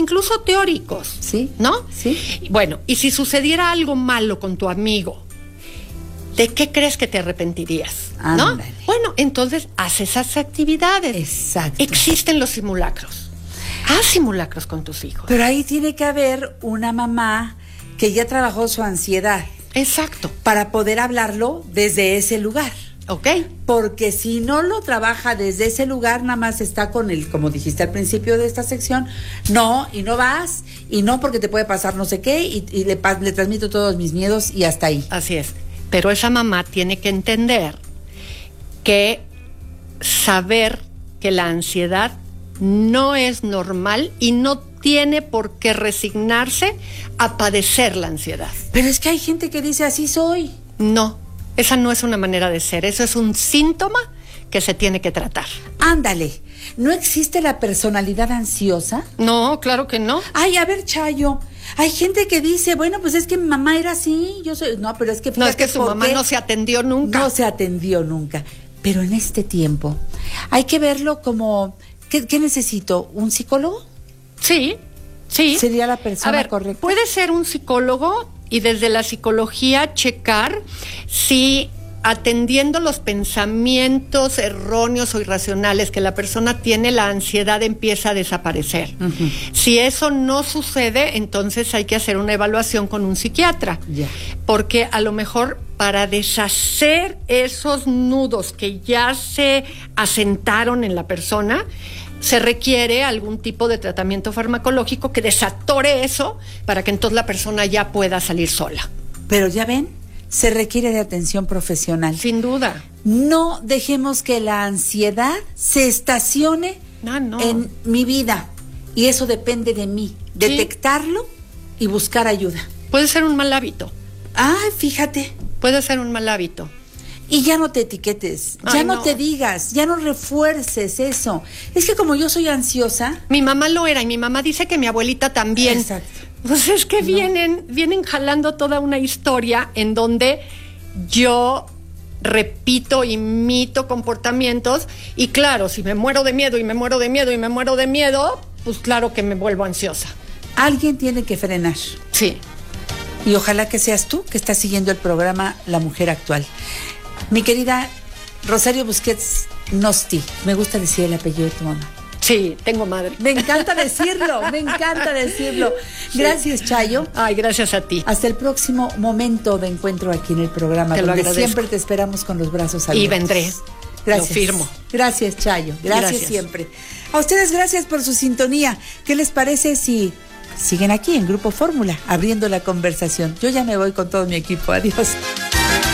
incluso teóricos. Sí. ¿No? Sí. Bueno, y si sucediera algo malo con tu amigo, ¿de qué crees que te arrepentirías? ¿No? Ándale. Bueno, entonces haz esas actividades. Exacto. Existen los simulacros. Haz simulacros con tus hijos. Pero ahí tiene que haber una mamá que ya trabajó su ansiedad Exacto. para poder hablarlo desde ese lugar. ¿Ok? Porque si no lo trabaja desde ese lugar, nada más está con el, como dijiste al principio de esta sección, no, y no vas, y no porque te puede pasar no sé qué, y le transmito todos mis miedos y hasta ahí. Así es. Pero esa mamá tiene que entender que saber que la ansiedad no es normal y no tiene por qué resignarse a padecer la ansiedad. Pero es que hay gente que dice, así soy. No, esa no es una manera de ser, eso es un síntoma que se tiene que tratar. Ándale, ¿no existe la personalidad ansiosa? No, claro que no. Ay, a ver, Chayo, hay gente que dice, bueno, pues es que mi mamá era así, yo soy... No, pero es que... No, es que su mamá no se atendió nunca. No se atendió nunca. Pero en este tiempo hay que verlo como... ¿Qué necesito? ¿Un psicólogo? Sí, sí. ¿Sería la persona a ver, correcta? Puede ser un psicólogo y desde la psicología checar si atendiendo los pensamientos erróneos o irracionales que la persona tiene, la ansiedad empieza a desaparecer. Uh-huh. Si eso no sucede, entonces hay que hacer una evaluación con un psiquiatra. Yeah. Porque a lo mejor para deshacer esos nudos que ya se asentaron en la persona, se requiere algún tipo de tratamiento farmacológico que desatore eso para que entonces la persona ya pueda salir sola. Pero ya ven, se requiere de atención profesional. Sin duda. No dejemos que la ansiedad se estacione en mi vida. Y eso depende de mí. Detectarlo y buscar ayuda. Puede ser un mal hábito. Ay, fíjate. Puede ser un mal hábito. Y ya no te etiquetes, ya no te digas, ya no refuerces eso. Es que como yo soy ansiosa... Mi mamá lo era y mi mamá dice que mi abuelita también. Exacto. Pues es que vienen jalando toda una historia en donde yo repito, imito comportamientos y claro, si me muero de miedo y me muero de miedo y me muero de miedo, pues claro que me vuelvo ansiosa. Alguien tiene que frenar. Sí. Y ojalá que seas tú que estás siguiendo el programa La Mujer Actual. Mi querida Rosario Busquets Nosti, me gusta decir el apellido de tu mamá. Sí, tengo madre. Me encanta decirlo, me encanta decirlo. Gracias, Chayo. Ay, gracias a ti. Hasta el próximo momento de encuentro aquí en el programa, donde siempre te esperamos con los brazos abiertos. Y vendré. Gracias. Lo firmo. Gracias, Chayo. Gracias siempre. A ustedes, gracias por su sintonía. ¿Qué les parece si siguen aquí en Grupo Fórmula, abriendo la conversación? Yo ya me voy con todo mi equipo. Adiós.